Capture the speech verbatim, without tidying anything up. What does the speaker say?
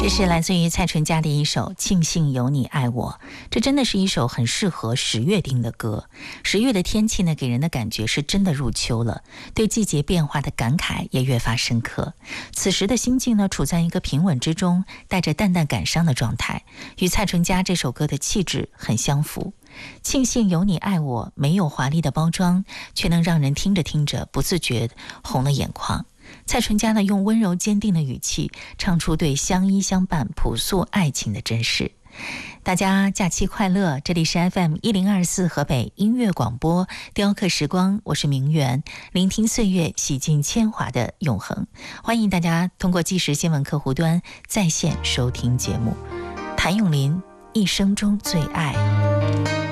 这是来自于蔡淳佳的一首《庆幸有你爱我》，这真的是一首很适合十月听的歌。十月的天气呢，给人的感觉是真的入秋了，对季节变化的感慨也越发深刻。此时的心境呢，处在一个平稳之中，带着淡淡感伤的状态，与蔡淳佳这首歌的气质很相符。庆幸有你爱我，没有华丽的包装，却能让人听着听着不自觉红了眼眶。蔡淳佳呢，用温柔坚定的语气唱出对相依相伴朴素爱情的珍视。大家假期快乐，这里是 F M 一零二四河北音乐广播雕刻时光，我是明媛，聆听岁月洗尽铅华的永恒。欢迎大家通过即时新闻客户端在线收听节目。谭咏麟一生中最爱。